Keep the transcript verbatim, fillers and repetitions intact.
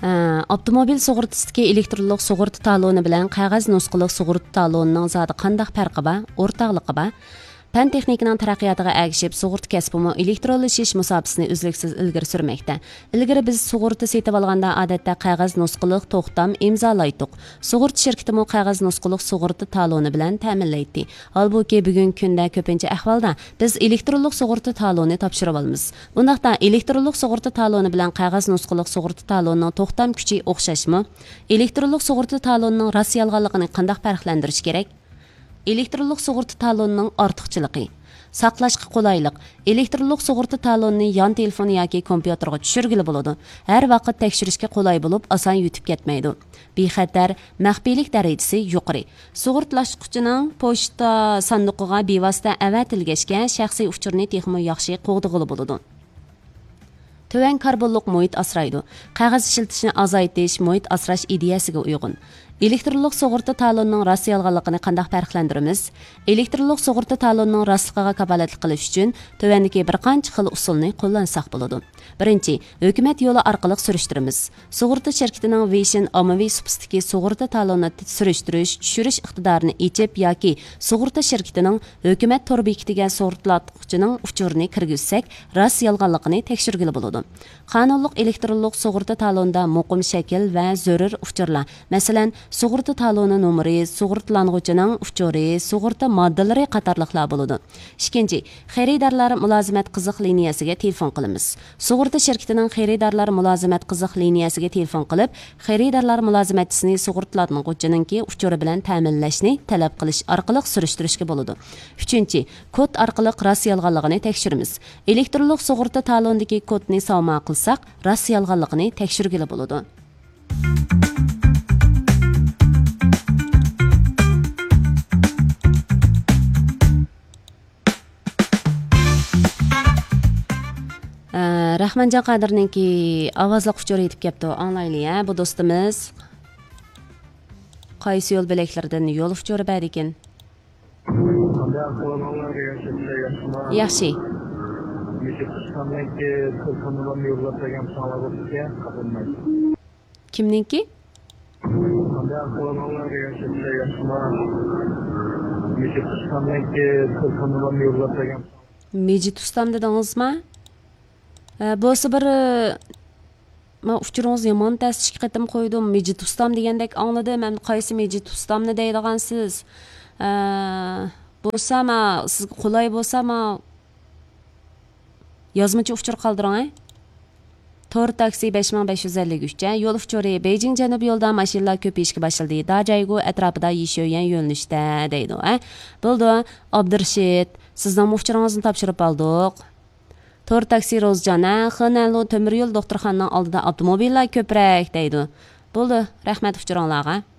Avtomobil sug'urtasidagi elektronlik sug'urta taloni bilan qog'oz nusxali sug'urta talonining zodi qanday farqi bor, o'rtoqligi bor? Fan texnikaning taraqqiyotiga ergishib, sug'urta kasbimi elektronlashish musofasini uzluksiz ilgari surmoqda. Ilgari biz sug'urta setib olganda odatda qog'oz nusxali to'xtam imzolaydik. Sug'urta shirkatimi qog'oz nusxali sug'urta taloni bilan ta'minlaydi. Holbuki bugungi kunda ko'pincha ahvolda biz elektronlik sug'urta taloni topshirib olamiz. Bundaqda elektronlik sug'urta taloni bilan qog'oz nusxali sug'urta talonining to'xtam kuchi o'xshashmi? Elektronlik sug'urta talonining rost yolg'onligini qanday farqlantirish kerak? Elektronlik sug'urta talonining ortiqchiligi. Saqlashga qulaylik. Elektronlik sug'urta talonini yon telefon yoki kompyuterga tushirgili bo'ladi. Har vaqt tekshirishga qulay bo'lib, oson yutib ketmaydi. Bexatar, maxfiylik darajasi yuqori. Sug'urtlashuvchining pochta sanduqiga bevosita avatilgashga shaxsiy uchurni texmo yaxshi qo'g'dig'ili bo'ladi. Töven karbonlik muhit asraydi. Qog'oz ishlatishni azaytish muhit asrash ideyasiga uyg'un. Elektronlik sug'urta talonining rost yolg'onligini qanday farqlantiramiz? Elektronlik sug'urta talonining rostligiga kafolatlik qilish uchun tövandagi bir qancha xil usulni qo'llansak bo'ladi. Birinchi, hukumat yo'li orqali surishtiramiz. Sug'urta shirkatining Vision ommaviy subsidiki sug'urta talonini surishtirish, tushirish iqtidorini yechib yoki sug'urta shirkatining hukumat tor bekitiga sug'urtalatuvchining uchurini kirgizsak, rost yolg'onligini tekshirgili bo'ladi. Qonunliq elektronlik sug'urta talonida muqim shakl va zarur uchurlar, masalan, sug'urta taloni nomeri, sug'urtalanguvchining uchuri, sug'urta moddalari qatorliqlar bo'ladi. Ikkinchi, xaridorlar mulozimat qiziq liniyasiga telefon qilamiz. Sug'urta shirkatining xaridorlar mulozimat qiziq liniyasiga telefon qilib, xaridorlar mulozimatchisini sug'urtalanguvchininki uchuri bilan ta'minlashni talab qilish orqali surishtirishga bo'ladi. Uchinchi, kod orqali rost yolg'onligini tekshiramiz. Elektronlik sug'urta talonidagi kodni savma qilsak, rost yolg'onligini tekshirgili bo'ladi. Rahmanjon Qadirninki ovozli uchur yetib kelibdi. Anglayli-a, bu do'stimiz qaysi yo'l belaklardan yo'l uchuri bor ekan? Yaxshi. Kimninki? Mejit ustam dedingizmi? Bo'lsa bir men uchuringiz yomon tasdiq qildim qo'ydim. Mejit ustam degandek angladim. Men qaysi Mejit ustamni deydigansiz? Bo'lsa, men sizga qulay bo'lsa, men yozmacha uchur qoldiring. Tor taksi besh ming besh yuz ellik uch yo'l uchuri Beijing janub yo'lida mashinalar ko'payishga boshladi. Dajaygu atrofida yashagan yo'nalishda deydi. Bo'ldi, Abdurshid, sizdan uchuringizni topshirib oldik. Tor taksi Rozjana, Xanalo temir yo'l doktorxonaning oldida avtomobillar ko'prak deydi. Bo'ldi, rahmat uchuringlarga.